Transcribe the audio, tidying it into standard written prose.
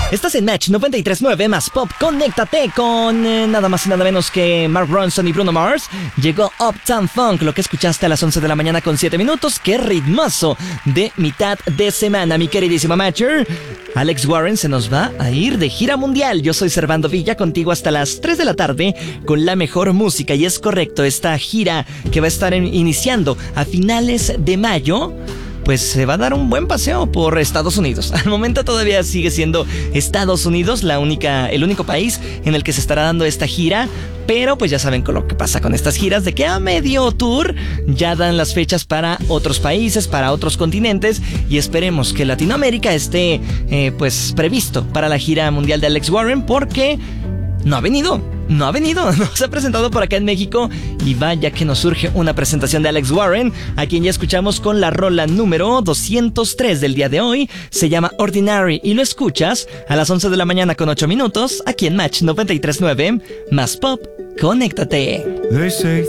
Estás en Match 93.9 más Pop. Conéctate con nada más y nada menos que Mark Ronson y Bruno Mars. Llegó Uptown Funk, lo que escuchaste a las 11 de la mañana con 7 minutos. ¡Qué ritmazo de mitad de semana, mi queridísima Matcher! Alex Warren se nos va a ir de gira mundial. Yo soy Servando Villa, contigo hasta las 3 de la tarde con la mejor música. Y es correcto, esta gira que va a estar iniciando a finales de mayo, pues se va a dar un buen paseo por Estados Unidos. Al momento todavía sigue siendo Estados Unidos el único país en el que se estará dando esta gira. Pero pues ya saben con lo que pasa con estas giras, de que a medio tour ya dan las fechas para otros países, para otros continentes. Y esperemos que Latinoamérica esté pues previsto para la gira mundial de Alex Warren, porque no ha venido, no se ha presentado por acá en México. Y vaya que nos surge una presentación de Alex Warren, a quien ya escuchamos con la rola número 203 del día de hoy. Se llama Ordinary y lo escuchas a las 11 de la mañana con 8 minutos aquí en Match 93.9 más Pop. Conéctate. They say